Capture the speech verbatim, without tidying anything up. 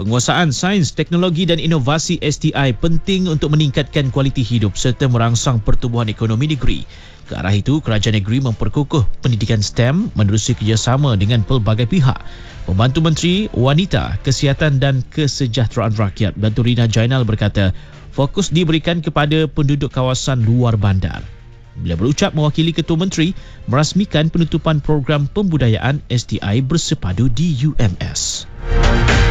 Penguasaan sains, teknologi dan inovasi S T I penting untuk meningkatkan kualiti hidup serta merangsang pertumbuhan ekonomi negeri. Ke arah itu, kerajaan negeri memperkukuh pendidikan STEM menerusi kerjasama dengan pelbagai pihak. Pembantu Menteri Wanita, Kesihatan dan Kesejahteraan Rakyat, Datuk Rina Jainal berkata, fokus diberikan kepada penduduk kawasan luar bandar. Bila berucap mewakili Ketua Menteri merasmikan penutupan program pembudayaan S T I bersepadu di U M S.